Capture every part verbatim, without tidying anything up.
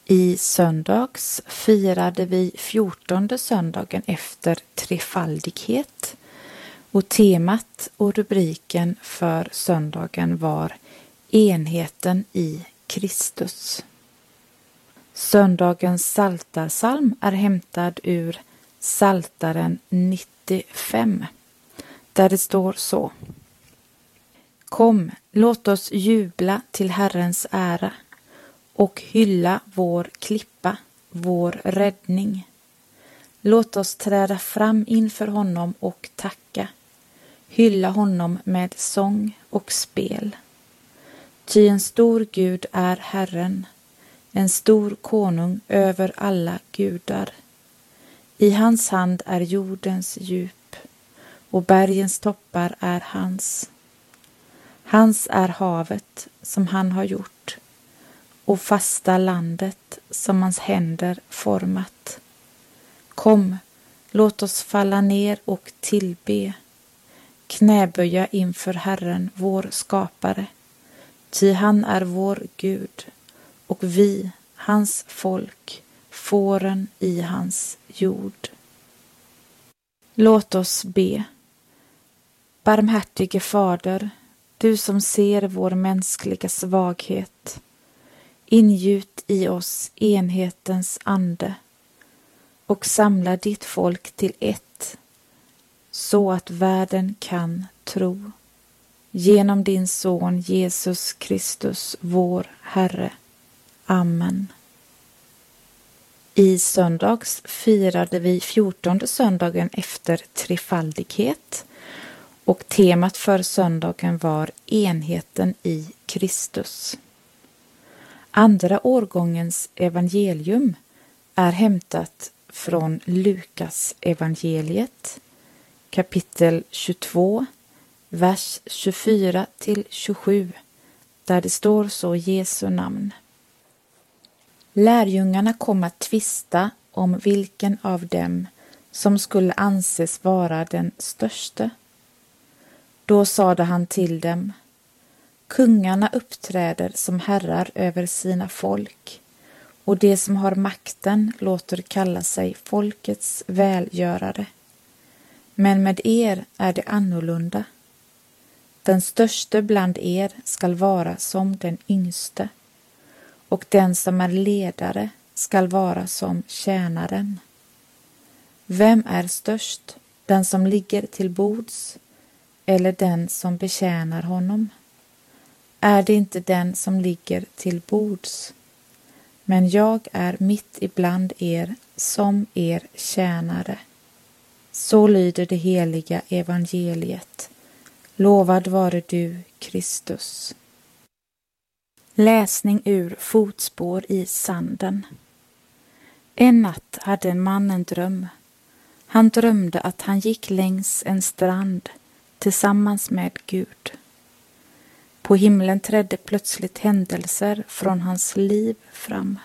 I söndags firade vi fjortonde söndagen efter trefaldighet och temat och rubriken för söndagen var enheten i Kristus. Söndagens psaltarpsalm är hämtad ur Psaltaren nittiofem, där det står så: Kom, låt oss jubla till Herrens ära och hylla vår klippa, vår räddning. Låt oss träda fram inför honom och tacka, hylla honom med sång och spel. Ty en stor Gud är Herren, en stor konung över alla gudar. I hans hand är jordens djup, och bergens toppar är hans. Hans är havet som han har gjort, och fasta landet som hans händer format. Kom, låt oss falla ner och tillbe, knäböja inför Herren vår skapare, ty han är vår Gud, och vi, hans folk, fåren i hans jord. Låt oss be. Barmhärtige Fader, du som ser vår mänskliga svaghet, ingjut i oss enhetens ande och samla ditt folk till ett, så att världen kan tro. Genom din son Jesus Kristus, vår Herre. Amen. I söndags firade vi fjortonde söndagen efter trefaldighet och temat för söndagen var enheten i Kristus. Andra årgångens evangelium är hämtat från Lukas evangeliet, kapitel tjugotvå, vers tjugofyra till tjugosju, där det står så i Jesu namn. Lärjungarna kom att tvista om vilken av dem som skulle anses vara den störste. Då sade han till dem: Kungarna uppträder som herrar över sina folk, och de som har makten låter kalla sig folkets välgörare. Men med er är det annorlunda. Den störste bland er skall vara som den yngste, och den som är ledare skall vara som tjänaren. Vem är störst, den som ligger till bords eller den som betjänar honom? Är det inte den som ligger till bords? Men jag är mitt ibland er som er tjänare. Så lyder det heliga evangeliet. Lovad vare du, Kristus. Läsning ur Fotspår i sanden. En natt hade en man en dröm. Han drömde att han gick längs en strand tillsammans med Gud. På himlen trädde plötsligt händelser från hans liv fram.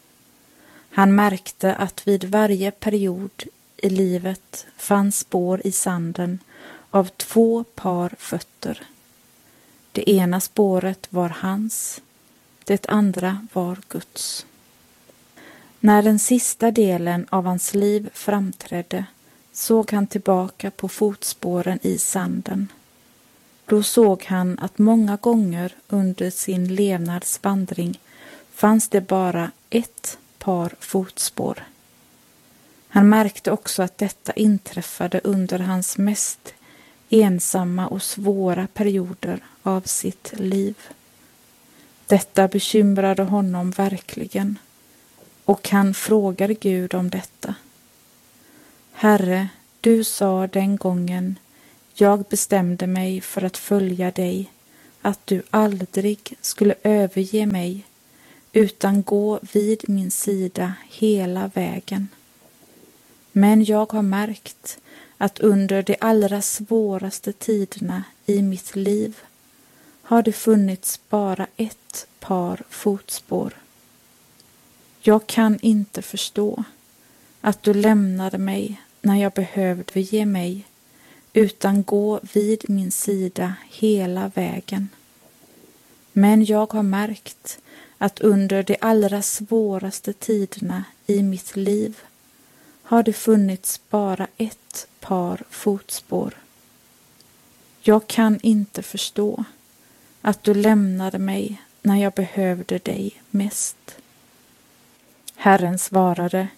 Han märkte att vid varje period i livet fanns spår i sanden av två par fötter. Det ena spåret var hans, det andra var Guds. När den sista delen av hans liv framträdde såg han tillbaka på fotspåren i sanden. Då såg han att många gånger under sin levnadsvandring fanns det bara ett par fotspår. Han märkte också att detta inträffade under hans mest ensamma och svåra perioder av sitt liv. Detta bekymrade honom verkligen, och han frågade Gud om detta. Herre, du sa den gången jag bestämde mig för att följa dig, att du aldrig skulle överge mig, utan gå vid min sida hela vägen. Men jag har märkt att under de allra svåraste tiderna i mitt liv har det funnits bara ett par fotspår. Jag kan inte förstå att du lämnade mig när jag behövde ge mig, utan gå vid min sida hela vägen. Men jag har märkt att under de allra svåraste tiderna i mitt liv har det funnits bara ett par fotspår. Jag kan inte förstå att du lämnade mig när jag behövde dig mest. Herren svarade: